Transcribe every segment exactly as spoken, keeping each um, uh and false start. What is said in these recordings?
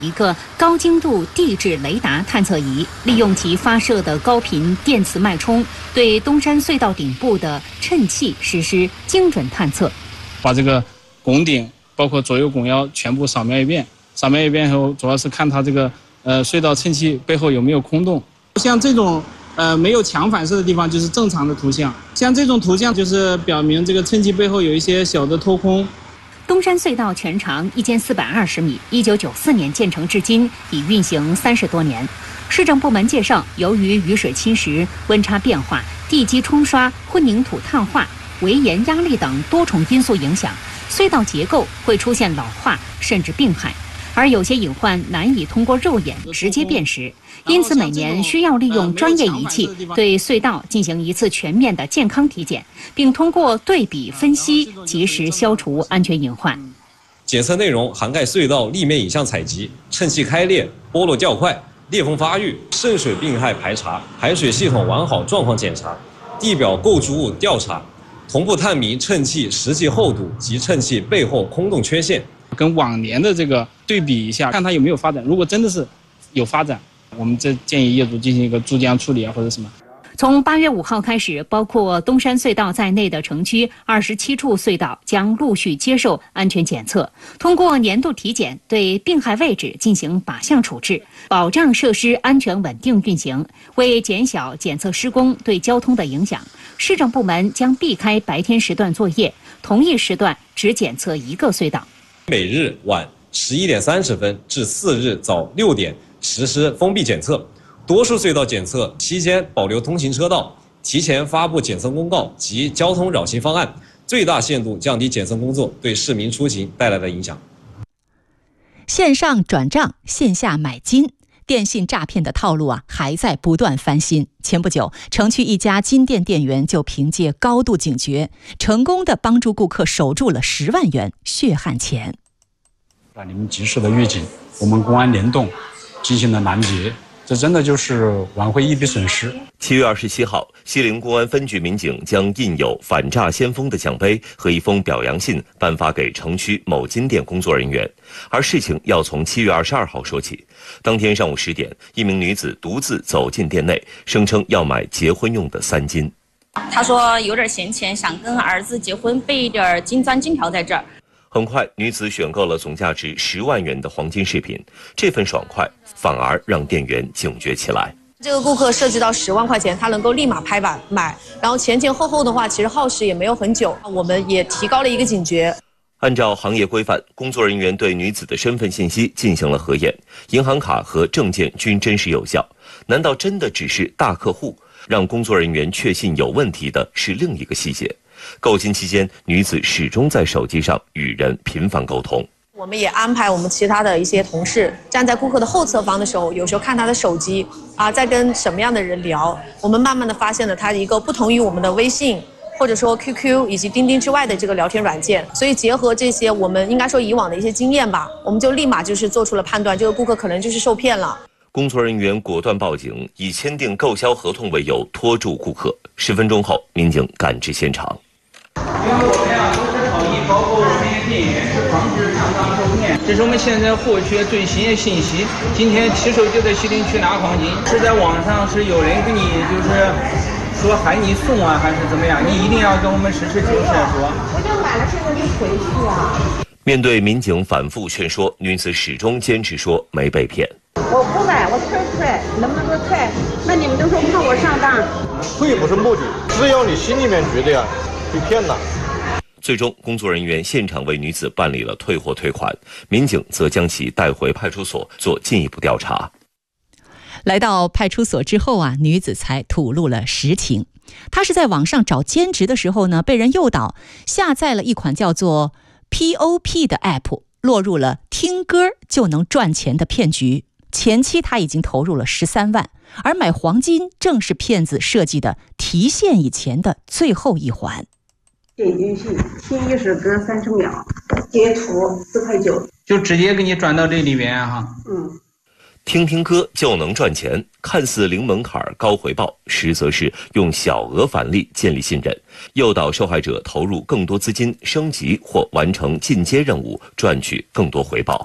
一个高精度地质雷达探测仪，利用其发射的高频电磁脉冲，对东山隧道顶部的衬气实施精准探测， 把这个拱顶包括左右拱腰全部扫描一遍。扫描一遍后，主要是看它这个呃隧道衬气背后有没有空洞。像这种呃没有强反射的地方，就是正常的图像。像这种图像就是表明这个衬气背后有一些小的脱空。 东山隧道全长一千四百二十米，一九九四年建成至今，已运行三十多年。市政部门介绍，由于雨水侵蚀、温差变化、地基冲刷、混凝土碳化、围岩压力等多重因素影响，隧道结构会出现老化甚至病害，而有些隐患难以通过肉眼直接辨识。因此，每年需要利用专业仪器对隧道进行一次全面的健康体检，并通过对比分析，及时消除安全隐患。 检测内容涵盖隧道立面影像采集、衬气开裂、剥落较快、裂缝发育、渗水病害排查、排水系统完好状况检查、地表构筑物调查，同步探明衬气实际厚度及衬气背后空洞缺陷， 跟往年的这个对比一下，看它有没有发展。如果真的是有发展，我们这建议业主进行一个注浆处理啊，或者什么。 从八月五号开始，包括东山隧道在内的城区二十七处隧道将陆续接受安全检测，通过年度体检对病害位置进行靶向处置，保障设施安全稳定运行。为减小检测施工对交通的影响，市政部门将避开白天时段作业，同一时段只检测一个隧道。 每日晚十一点三十分至次日早六点实施封闭检测，多数隧道检测期间保留通行车道，提前发布检测公告及交通扰行方案，最大限度降低检测工作对市民出行带来的影响。 线上转账、线下买金，电信诈骗的套路啊，还在不断翻新。前不久，城区一家金店店员就凭借高度警觉，成功的帮助顾客守住了十万元血汗钱。 让你们及时的预警，我们公安联动进行了拦截，这真的就是挽回一笔损失。 七月二十七号，西陵公安分局民警将印有“反诈先锋”的奖杯和一封表扬信颁发给城区某金店工作人员。而事情要从七月二十二号说起。当天上午十点，一名女子独自走进店内，声称要买结婚用的三金。 她说有点闲钱，想跟儿子结婚，备一点金钻金条在这儿。 很快，女子选购了总价值十万元的黄金饰品，这份爽快反而让店员警觉起来。 这个顾客涉及到十万块钱，他能够立马拍板买，然后前前后后的话，其实耗时也没有很久，我们也提高了一个警觉。 按照行业规范，工作人员对女子的身份信息进行了核验，银行卡和证件均真实有效。难道真的只是大客户？让工作人员确信有问题的是另一个细节。购金期间，女子始终在手机上与人频繁沟通。 我们也安排我们其他的一些同事站在顾客的后侧方的时候，有时候看他的手机啊，在跟什么样的人聊。我们慢慢的发现了他一个不同于我们的微信或者说 Q Q 以及钉钉之外的这个聊天软件。所以结合这些我们应该说以往的一些经验吧，我们就立马就是做出了判断，这个顾客可能就是受骗了。 工作人员果断报警，以签订购销合同为由拖住顾客。十分钟后，民警赶至现场。 因为我们呀都是统一，包括我们的店员，是防止上当受骗。这是我们现在获取最新的信息。今天骑手就在西陵区拿黄金，是在网上是有人给你就是说喊你送啊，还是怎么样？你一定要跟我们实事求是说。我就买了，现在就回去啊。 面对民警反复劝说，女子始终坚持说没被骗。 我不买，我退退，能不能够退？那你们都说怕我上当。 退不是目的，只要你心里面觉得呀被骗了。 最终，工作人员现场为女子办理了退货退款，民警则将其带回派出所做进一步调查。 来到派出所之后啊，女子才吐露了实情。她是在网上找兼职的时候呢，被人诱导下载了一款叫做 P O P 的 app， 落入了听歌就能赚钱的骗局。前期她已经投入了十三万，而买黄金正是骗子设计的提现以前的最后一环。 点进去听一首歌三十秒，截图四块九， 就直接给你转到这里边哈。 嗯， 听听歌就能赚钱，看似零门槛高回报，实则是用小额返利建立信任，诱导受害者投入更多资金，升级或完成进阶任务，赚取更多回报。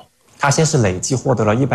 他先是累计获得了一百